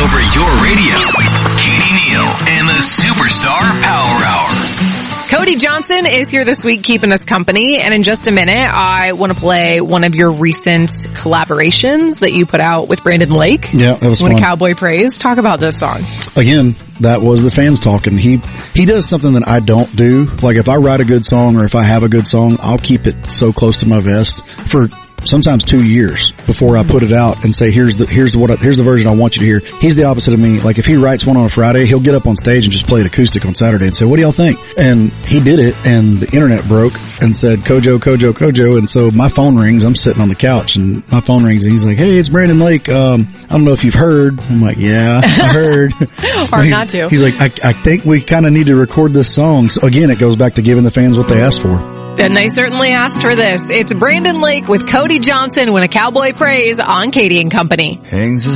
over your radio. Katie Neal and the Superstar Power Hour. Cody Johnson is here this week keeping us company, and in just a minute I want to play one of your recent collaborations that you put out with Brandon Lake. Yeah, that was When fun. a Cowboy Prays. Talk about this song. Again, that was the fans talking. He does something that I don't do. Like if I write a good song or if I have a good song, I'll keep it so close to my vest for sometimes 2 years before I put it out and say, here's the version I want you to hear. He's the opposite of me. Like if he writes one on a Friday, he'll get up on stage and just play it acoustic on Saturday and say, what do y'all think? And he did it, and the internet broke and said, Kojo, Kojo, Kojo. And so my phone rings. I'm sitting on the couch and my phone rings and he's like, hey, it's Brandon Lake. I don't know if you've heard. I'm like, yeah, I heard. Hard not to. He's like, I think we kind of need to record this song. So again, it goes back to giving the fans what they asked for. And they certainly asked for this. It's Brandon Lake with Cody Johnson, When a Cowboy Prays on Katie and Company. Hangs his